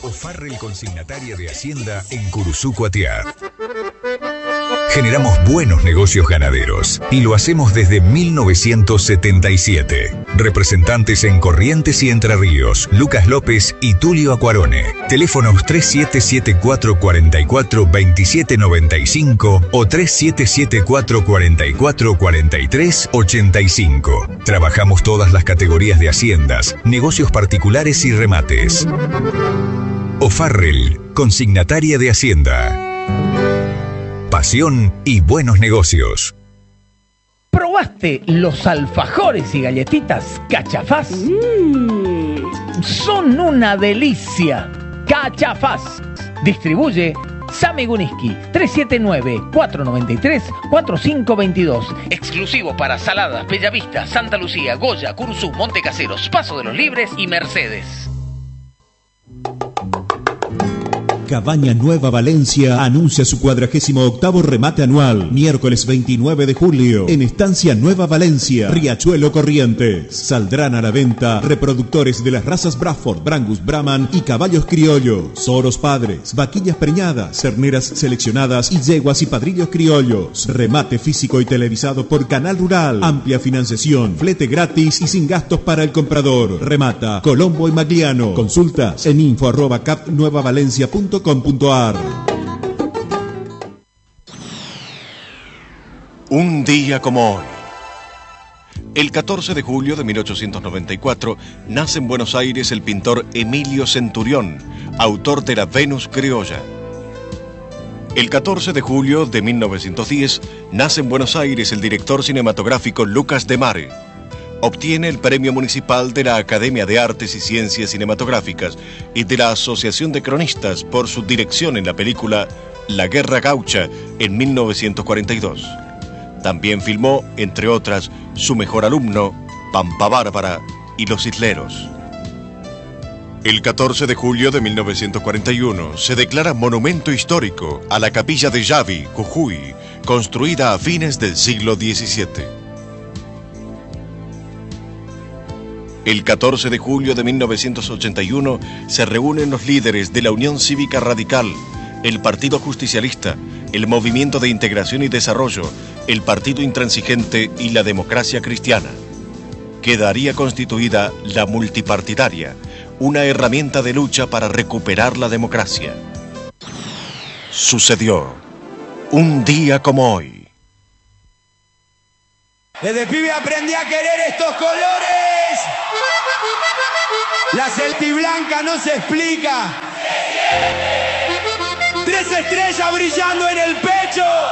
O'Farrell Consignataria de Hacienda en Curuzú, Cuatiá. Generamos buenos negocios ganaderos y lo hacemos desde 1977. Representantes en Corrientes y Entre Ríos, Lucas López y Tulio Acuarone. Teléfonos 3774-44-2795 o 3774-44-43-85. Trabajamos todas las categorías de haciendas, negocios particulares y remates. O'Farrell, Consignataria de Hacienda. Pasión y buenos negocios. ¿Probaste los alfajores y galletitas Cachafaz? Son una delicia. Cachafaz. Distribuye Sami Guniski, 379-493-4522. Exclusivo para Saladas, Bellavista, Santa Lucía, Goya, Curuzú, Montecaseros, Paso de los Libres y Mercedes. Cabaña Nueva Valencia anuncia su 48º remate anual, miércoles 29 de julio, en Estancia Nueva Valencia, Riachuelo Corrientes. Saldrán a la venta reproductores de las razas Bradford, Brangus, Brahman y caballos criollos, oros padres, vaquillas preñadas, terneras seleccionadas y yeguas y padrillos criollos. Remate físico y televisado por Canal Rural. Amplia financiación, flete gratis y sin gastos para el comprador. Remata Colombo y Magliano. Consultas en info@capnuevavalencia.com.ar. Un día como hoy. El 14 de julio de 1894 nace en Buenos Aires el pintor Emilio Centurión, autor de la Venus criolla. El 14 de julio de 1910 nace en Buenos Aires el director cinematográfico Lucas Demare. Obtiene el Premio Municipal de la Academia de Artes y Ciencias Cinematográficas y de la Asociación de Cronistas por su dirección en la película La Guerra Gaucha en 1942. También filmó, entre otras, Su mejor alumno, Pampa Bárbara y Los Isleros. El 14 de julio de 1941 se declara monumento histórico a la capilla de Yavi, Jujuy, construida a fines del siglo XVII. El 14 de julio de 1981 se reúnen los líderes de la Unión Cívica Radical, el Partido Justicialista, el Movimiento de Integración y Desarrollo, el Partido Intransigente y la Democracia Cristiana. Quedaría constituida la multipartidaria, una herramienta de lucha para recuperar la democracia. Sucedió un día como hoy. Desde pibe aprendí a querer estos colores. La celtiblanca no se explica. 3 estrellas brillando en el pecho.